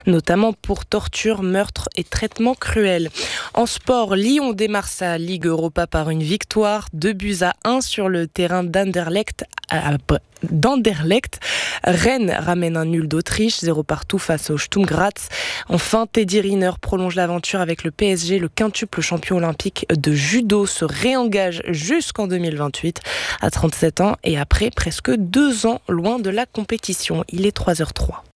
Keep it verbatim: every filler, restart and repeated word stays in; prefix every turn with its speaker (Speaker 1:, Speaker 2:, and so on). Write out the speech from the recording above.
Speaker 1: notamment pour torture, meurtre et traitement cruel. En sport, Lyon démarre sa Ligue Europa par une victoire, deux buts à un sur le terrain d'Anderlecht. d'Anderlecht. Rennes ramène un nul d'Autriche, zéro partout face au Sturm Graz. Enfin, Teddy Riner prolonge l'aventure avec le P S G. Le quintuple champion olympique de judo se réengage jusqu'en deux mille vingt-huit à trente-sept ans et après presque deux ans loin de la compétition. Il est trois heures zéro trois.